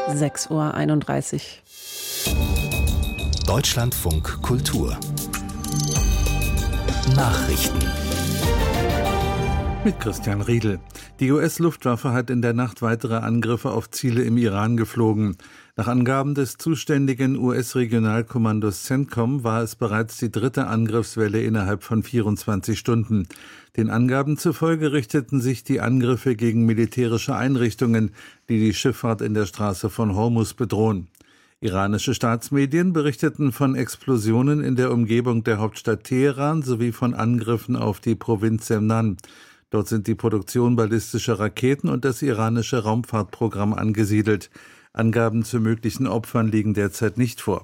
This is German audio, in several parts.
6:31 Uhr. Deutschlandfunk Kultur Nachrichten mit Christian Riedel. Die US-Luftwaffe hat in der Nacht weitere Angriffe auf Ziele im Iran geflogen. Nach Angaben des zuständigen US-Regionalkommandos CENTCOM war es bereits die dritte Angriffswelle innerhalb von 24 Stunden. Den Angaben zufolge richteten sich die Angriffe gegen militärische Einrichtungen, die die Schifffahrt in der Straße von Hormuz bedrohen. Iranische Staatsmedien berichteten von Explosionen in der Umgebung der Hauptstadt Teheran sowie von Angriffen auf die Provinz Semnan. Dort sind die Produktion ballistischer Raketen und das iranische Raumfahrtprogramm angesiedelt. Angaben zu möglichen Opfern liegen derzeit nicht vor.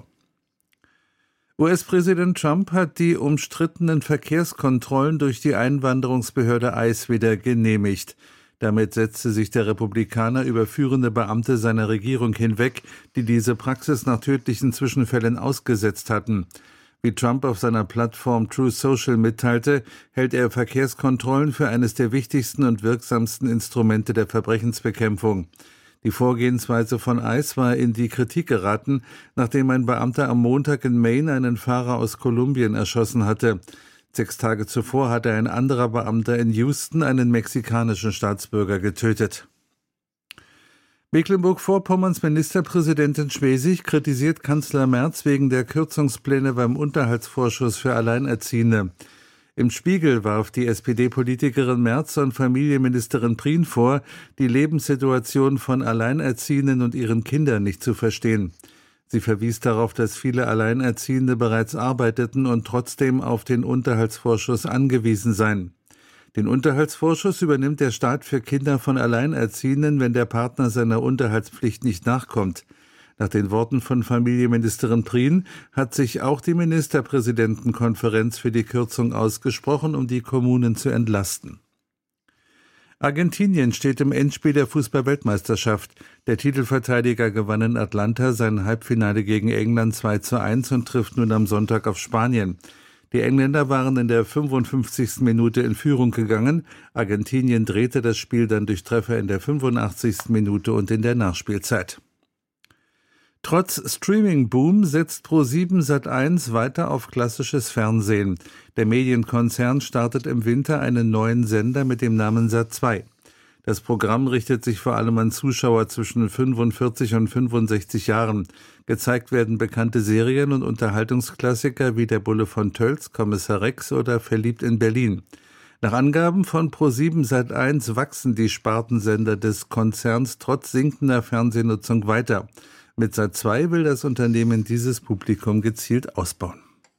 US-Präsident Trump hat die umstrittenen Verkehrskontrollen durch die Einwanderungsbehörde ICE wieder genehmigt. Damit setzte sich der Republikaner über führende Beamte seiner Regierung hinweg, die diese Praxis nach tödlichen Zwischenfällen ausgesetzt hatten. Wie Trump auf seiner Plattform Truth Social mitteilte, hält er Verkehrskontrollen für eines der wichtigsten und wirksamsten Instrumente der Verbrechensbekämpfung. Die Vorgehensweise von ICE war in die Kritik geraten, nachdem ein Beamter am Montag in Maine einen Fahrer aus Kolumbien erschossen hatte. 6 Tage zuvor hatte ein anderer Beamter in Houston einen mexikanischen Staatsbürger getötet. Mecklenburg-Vorpommerns Ministerpräsidentin Schwesig kritisiert Kanzler Merz wegen der Kürzungspläne beim Unterhaltsvorschuss für Alleinerziehende. Im Spiegel warf die SPD-Politikerin Merz und Familienministerin Prien vor, die Lebenssituation von Alleinerziehenden und ihren Kindern nicht zu verstehen. Sie verwies darauf, dass viele Alleinerziehende bereits arbeiteten und trotzdem auf den Unterhaltsvorschuss angewiesen seien. Den Unterhaltsvorschuss übernimmt der Staat für Kinder von Alleinerziehenden, wenn der Partner seiner Unterhaltspflicht nicht nachkommt. Nach den Worten von Familienministerin Prien hat sich auch die Ministerpräsidentenkonferenz für die Kürzung ausgesprochen, um die Kommunen zu entlasten. Argentinien steht im Endspiel der Fußball-Weltmeisterschaft. Der Titelverteidiger gewann in Atlanta sein Halbfinale gegen England 2:1 und trifft nun am Sonntag auf Spanien. Die Engländer waren in der 55. Minute in Führung gegangen. Argentinien drehte das Spiel dann durch Treffer in der 85. Minute und in der Nachspielzeit. Trotz Streaming-Boom setzt ProSieben/Sat.1 weiter auf klassisches Fernsehen. Der Medienkonzern startet im Winter einen neuen Sender mit dem Namen Sat.2. Das Programm richtet sich vor allem an Zuschauer zwischen 45 und 65 Jahren. Gezeigt werden bekannte Serien und Unterhaltungsklassiker wie Der Bulle von Tölz, Kommissar Rex oder Verliebt in Berlin. Nach Angaben von ProSieben/Sat.1 wachsen die Spartensender des Konzerns trotz sinkender Fernsehnutzung weiter. Mit Sat.2 will das Unternehmen dieses Publikum gezielt ausbauen.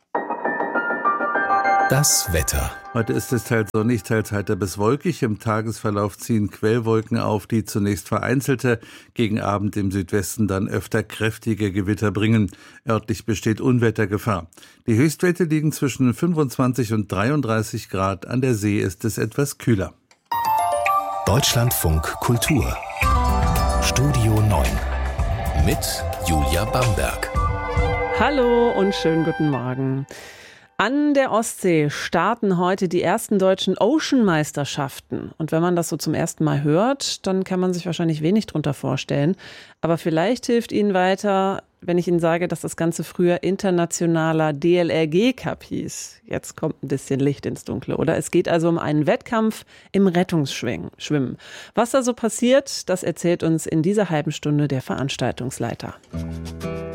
Das Wetter. Heute ist es teils sonnig, teils heiter bis wolkig. Im Tagesverlauf ziehen Quellwolken auf, die zunächst vereinzelte, gegen Abend im Südwesten dann öfter kräftige Gewitter bringen. Örtlich besteht Unwettergefahr. Die Höchstwerte liegen zwischen 25 und 33 Grad. An der See ist es etwas kühler. Deutschlandfunk Kultur Studio 9 mit Julia Bamberg. Hallo und schönen guten Morgen. An der Ostsee starten heute die ersten deutschen Ocean-Meisterschaften. Und wenn man das so zum ersten Mal hört, dann kann man sich wahrscheinlich wenig drunter vorstellen. Aber vielleicht hilft Ihnen weiter, wenn ich Ihnen sage, dass das Ganze früher internationaler DLRG Cup hieß. Jetzt kommt ein bisschen Licht ins Dunkle, oder? Es geht also um einen Wettkampf im Rettungsschwimmen. Was da so passiert, das erzählt uns in dieser halben Stunde der Veranstaltungsleiter.